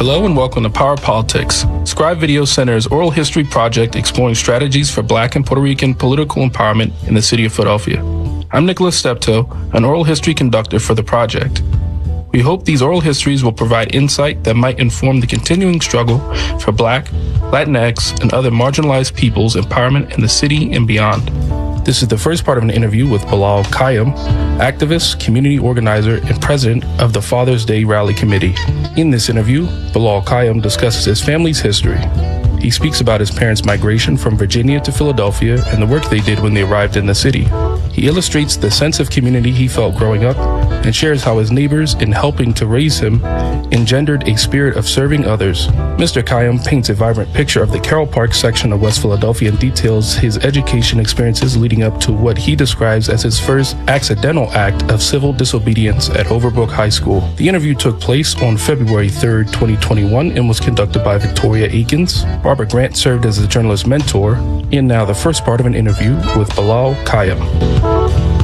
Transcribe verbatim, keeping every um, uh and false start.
Hello and welcome to Power Politics, Scribe Video Center's oral history project exploring strategies for Black and Puerto Rican political empowerment in the city of Philadelphia. I'm Nicholas Steptoe, an oral history conductor for the project. We hope these oral histories will provide insight that might inform the continuing struggle for Black, Latinx, and other marginalized peoples' empowerment in the city and beyond. This is the first part of an interview with Bilal Khayyam, activist, community organizer, and president of the Father's Day Rally Committee. In this interview, Bilal Khayyam discusses his family's history. He speaks about his parents' migration from Virginia to Philadelphia and the work they did when they arrived in the city. He illustrates the sense of community he felt growing up and shares how his neighbors, in helping to raise him, engendered a spirit of serving others. Mister Khayyam paints a vibrant picture of the Carroll Park section of West Philadelphia and details his education experiences leading up to what he describes as his first accidental act of civil disobedience at Overbrook High School. The interview took place on February third, twenty twenty-one and was conducted by Victoria Akins. Barbara Grant served as a journalist mentor. And now the first part of an interview with Bilal Khayyam.